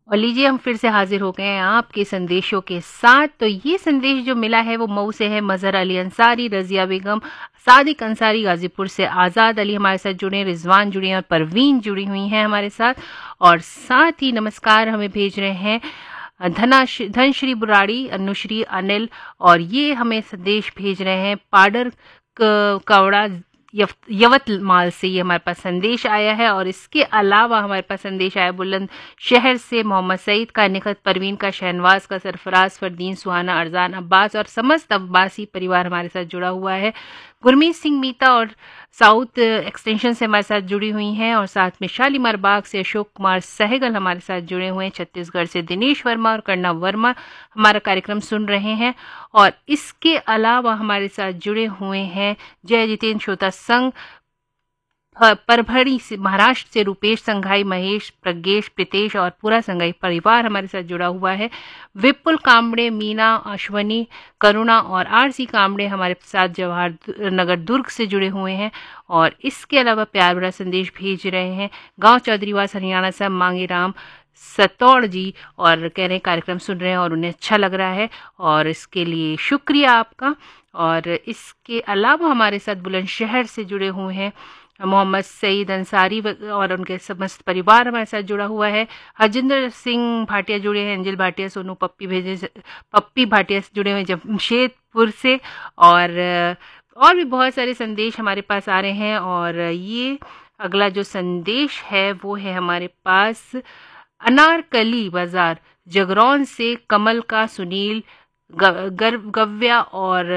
और लीजिए हम फिर से हाजिर हो गए हैं आपके संदेशों के साथ। तो ये संदेश जो मिला है वो मऊ से है। मजहर अली अंसारी, रजिया बेगम, सादिक अंसारी गाजीपुर से, आज़ाद अली हमारे साथ जुड़े, रिजवान जुड़े हैं और परवीन जुड़ी हुई हैं हमारे साथ। और साथ ही नमस्कार हमें भेज रहे हैं धनश्री बुराड़ी, अनुश्री, अनिल, और ये हमें संदेश भेज रहे हैं पाडर कवड़ा यवतमाल से। ये हमारे पास संदेश आया है। और इसके अलावा हमारे पास संदेश आया बुलंद शहर से मोहम्मद सईद का, निखत परवीन का, शहनवाज का, सरफराज, फरदीन, सुहाना, अरजान, अब्बास और समस्त अब्बासी परिवार हमारे साथ जुड़ा हुआ है। गुरमीत सिंह मीता और साउथ एक्सटेंशन से हमारे साथ जुड़ी हुई हैं। और साथ में शालीमार बाग से अशोक कुमार सहगल हमारे साथ जुड़े हुए हैं। छत्तीसगढ़ से दिनेश वर्मा और कर्णव वर्मा हमारा कार्यक्रम सुन रहे हैं। और इसके अलावा हमारे साथ जुड़े हुए हैं जय जितेंद्र श्रोता संघ परभणी से, महाराष्ट्र से रूपेश संघाई, महेश, प्रज्ञेश, प्रीतेश और पूरा संघाई परिवार हमारे साथ जुड़ा हुआ है। विपुल कामड़े, मीना, अश्वनी, करुणा और आरसी कामड़े हमारे साथ जवाहर नगर दुर्ग से जुड़े हुए हैं। और इसके अलावा प्यार भरा संदेश भेज रहे हैं गांव चौधरीवास हरियाणा से मांगे राम सतौड़ जी, और कह रहे हैं कार्यक्रम सुन रहे हैं और उन्हें अच्छा लग रहा है, और इसके लिए शुक्रिया आपका। और इसके अलावा हमारे साथ बुलंदशहर से जुड़े हुए हैं मोहम्मद सईद अंसारी और उनके समस्त परिवार हमारे साथ जुड़ा हुआ है। हरजिंदर सिंह भाटिया जुड़े हैं, अंजल भाटिया, सोनू पप्पी भाटिया से जुड़े हुए जमशेदपुर से। और भी बहुत सारे संदेश हमारे पास आ रहे हैं। और ये अगला जो संदेश है वो है हमारे पास अनारकली बाजार जगरौन से कमल का, सुनील, गव्या और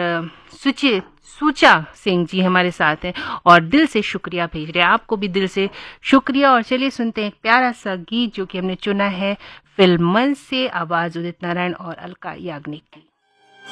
सुचा सिंह जी हमारे साथ हैं और दिल से शुक्रिया भेज रहे हैं। आपको भी दिल से शुक्रिया। और चलिए सुनते हैं एक प्यारा सा गीत जो कि हमने चुना है फिल्म मन से, आवाज उदित नारायण और अलका याग्निक की।